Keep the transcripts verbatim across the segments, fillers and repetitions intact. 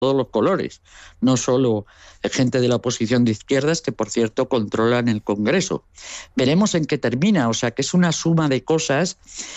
todos los colores, no solo gente de la oposición de izquierdas, que por cierto controlan el Congreso. Veremos en qué termina, o sea que es una suma de cosas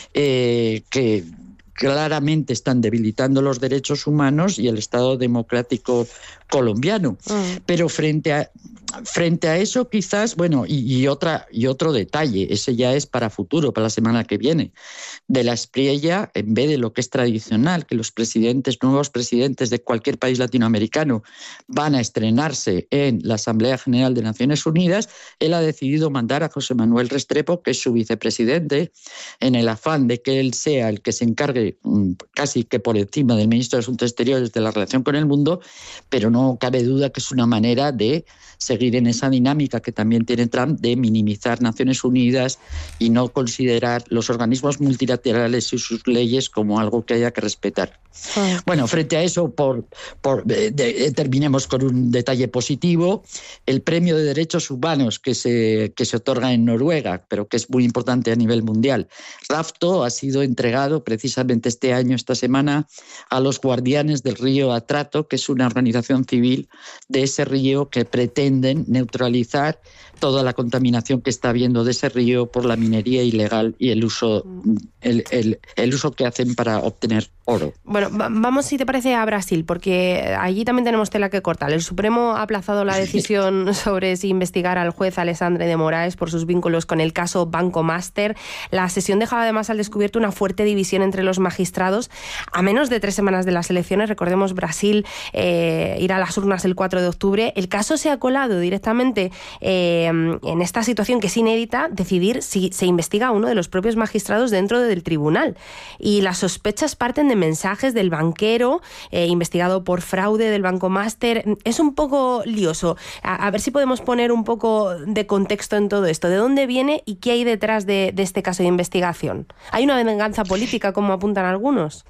eh, que claramente están debilitando los derechos humanos y el Estado democrático colombiano. Mm. Pero frente a frente a eso quizás, bueno, y, y otra y otro detalle, ese ya es para futuro, para la semana que viene, de la espriella, en vez de lo que es tradicional, que los presidentes, nuevos presidentes de cualquier país latinoamericano van a estrenarse en la Asamblea General de Naciones Unidas, él ha decidido mandar a José Manuel Restrepo, que es su vicepresidente, en el afán de que él sea el que se encargue casi que por encima del ministro de Asuntos Exteriores de la relación con el mundo, pero no cabe duda que es una manera de seguir en esa dinámica que también tiene Trump de minimizar Naciones Unidas y no considerar los organismos multilaterales y sus leyes como algo que haya que respetar. Ah. Bueno, frente a eso, por, por, de, de, terminemos con un detalle positivo. El Premio de Derechos Humanos que se, que se otorga en Noruega, pero que es muy importante a nivel mundial, Rafto, ha sido entregado precisamente este año, esta semana, a los Guardianes del Río Atrato, que es una organización civil de ese río que pretenden neutralizar toda la contaminación que está habiendo de ese río por la minería ilegal y el uso, el, el, el uso que hacen para obtener oro. Bueno, vamos, si te parece, a Brasil, porque allí también tenemos tela que cortar. El Supremo ha aplazado la decisión sobre si investigar al juez Alexandre de Moraes por sus vínculos con el caso Banco Master. La sesión dejaba además al descubierto una fuerte división entre los magistrados. A menos de tres semanas de las elecciones, recordemos, Brasil eh, irá a las urnas el cuatro de octubre. El caso se ha colado directamente eh, en esta situación que es inédita, decidir si se investiga a uno de los propios magistrados dentro del tribunal. Y las sospechas parten de mensajes del banquero eh, investigado por fraude del Banco Master. Es un poco lioso. A, a ver si podemos poner un poco de contexto en todo esto. ¿De dónde viene y qué hay detrás de, de este caso de investigación? ¿Hay una venganza política, como apuntan algunos?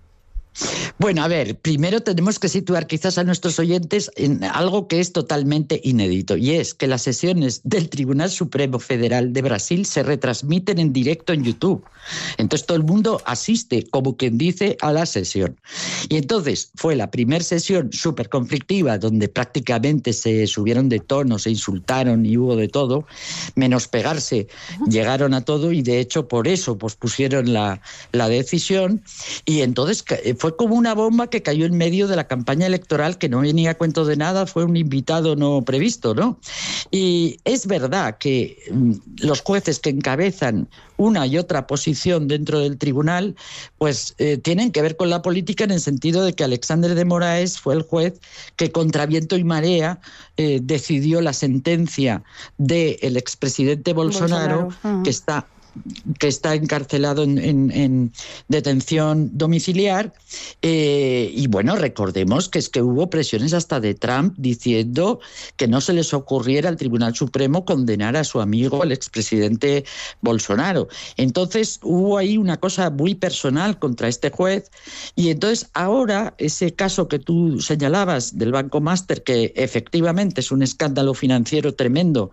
Bueno, a ver, primero tenemos que situar quizás a nuestros oyentes en algo que es totalmente inédito, y es que las sesiones del Tribunal Supremo Federal de Brasil se retransmiten en directo en YouTube. Entonces todo el mundo asiste, como quien dice, a la sesión. Y entonces fue la primera sesión súper conflictiva, donde prácticamente se subieron de tono, se insultaron y hubo de todo, menos pegarse, llegaron a todo, y de hecho por eso pospusieron la, la decisión, y entonces fue Fue como una bomba que cayó en medio de la campaña electoral, que no venía a cuento de nada, fue un invitado no previsto, ¿no? Y es verdad que los jueces que encabezan una y otra posición dentro del tribunal, pues eh, tienen que ver con la política, en el sentido de que Alexandre de Moraes fue el juez que contra viento y marea eh, decidió la sentencia del expresidente Bolsonaro, Bolsonaro. Uh-huh. que está que está encarcelado en, en, en detención domiciliar, eh, y bueno, recordemos que es que hubo presiones hasta de Trump diciendo que no se les ocurriera al Tribunal Supremo condenar a su amigo, el expresidente Bolsonaro. Entonces hubo ahí una cosa muy personal contra este juez, y entonces ahora ese caso que tú señalabas del Banco Master, que efectivamente es un escándalo financiero tremendo,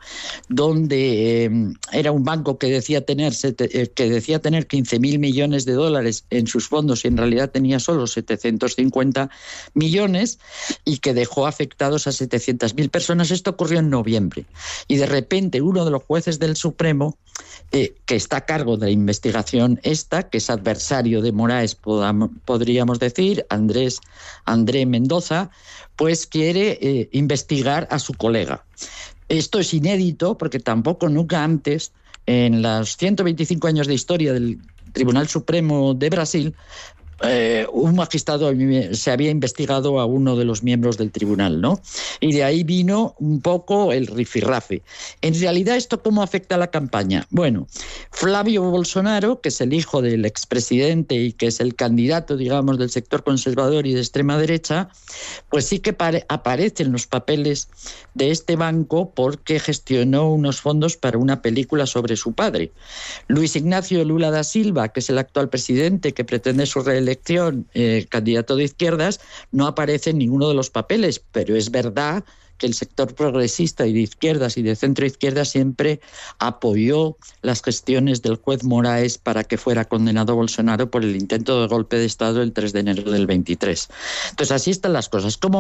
donde eh, era un banco que decía tener que decía tener quince mil millones de dólares en sus fondos y en realidad tenía solo setecientos cincuenta millones, y que dejó afectados a setecientas mil personas. Esto ocurrió en noviembre, y de repente uno de los jueces del Supremo, eh, que está a cargo de la investigación esta, que es adversario de Moraes, podamos, podríamos decir, Andrés André Mendoza, pues quiere eh, investigar a su colega. Esto es inédito porque tampoco nunca antes, en los ciento veinticinco años de historia del Tribunal Supremo de Brasil, eh, un magistrado se había investigado a uno de los miembros del tribunal, ¿no? Y de ahí vino un poco el rifirrafe. En realidad, ¿esto cómo afecta a la campaña? Bueno, Flavio Bolsonaro, que es el hijo del expresidente y que es el candidato, digamos, del sector conservador y de extrema derecha, pues sí que pare- aparece en los papeles de este banco porque gestionó unos fondos para una película sobre su padre. Luis Ignacio Lula da Silva, que es el actual presidente que pretende su reelección, eh, candidato de izquierdas, no aparece en ninguno de los papeles, pero es verdad que el sector progresista y de izquierdas y de centro izquierda siempre apoyó las gestiones del juez Moraes para que fuera condenado Bolsonaro por el intento de golpe de Estado el tres de enero del veintitrés. Entonces así están las cosas. ¿Cómo